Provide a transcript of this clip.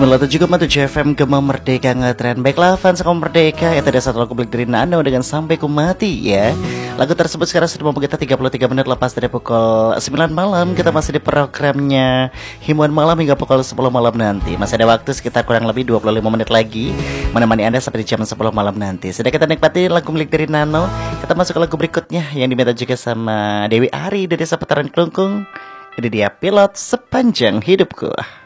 97,7 FM Gema Merdeka ngetren. Baiklah fans Gema Merdeka, itu ada satu lagu Black dari Nano dengan Sampai Ku Mati ya. Lagu tersebut sekarang sudah membuat kita 33 menit lepas dari pukul 9 malam. Kita masih di programnya Himbauan Malam hingga pukul 10 malam nanti. Masih ada waktu sekitar kurang lebih 25 menit lagi menemani Anda sampai di jam 10 malam nanti. Sudah kita nikmati lagu milik dari Nano. Kita masuk ke lagu berikutnya yang diminta juga sama Dewi Ari dari Seputaran Kelungkung. Ini dia Pilot Sepanjang Hidupku.